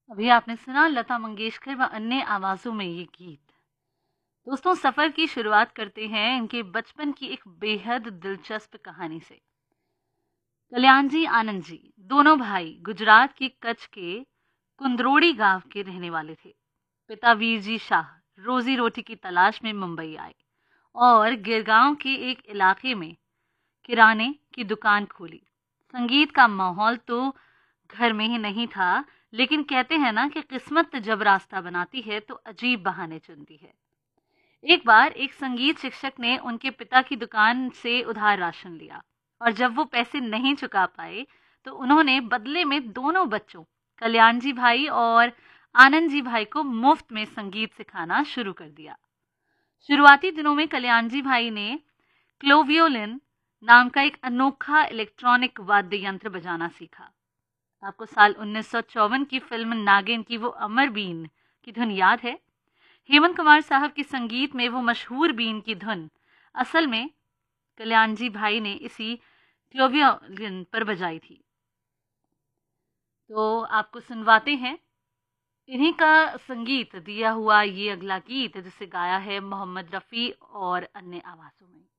अभी आपने सुना लता मंगेशकर व अन्य आवाजों में ये गीत। दोस्तों, सफर की शुरुआत करते हैं इनके बचपन की एक बेहद दिलचस्प कहानी से। कल्याण जी, आनंद जी, दोनों भाई गुजरात के कच्छ के कुंदरोड़ी गांव के रहने वाले थे। पिता वीर जी शाह रोजी रोटी की तलाश में मुंबई आए और गिरगांव के एक इलाके में किराने की दुकान खोली। संगीत का माहौल तो घर में ही नहीं था, लेकिन कहते हैं ना कि किस्मत जब रास्ता बनाती है तो अजीब बहाने चुनती है। एक बार एक संगीत शिक्षक ने उनके पिता की दुकान से उधार राशन लिया, और जब वो पैसे नहीं चुका पाए तो उन्होंने बदले में दोनों बच्चों, कल्याण जी भाई और आनंद जी भाई को मुफ्त में संगीत सिखाना शुरू कर दिया। शुरुआती दिनों में कल्याण जी भाई ने क्लोवियोलिन नाम का एक अनोखा इलेक्ट्रॉनिक वाद्य यंत्र बजाना सीखा। आपको साल 1954 की फिल्म नागिन की वो अमर बीन की धुन याद है? हेमंत कुमार साहब के संगीत में वो मशहूर बीन की धुन असल में कल्याण जी भाई ने इसी क्लोवियोलिन पर बजाई थी। तो आपको सुनवाते हैं इन्हीं का संगीत दिया हुआ ये अगला गीत, जिसे गाया है मोहम्मद रफ़ी और अन्य आवाज़ों में।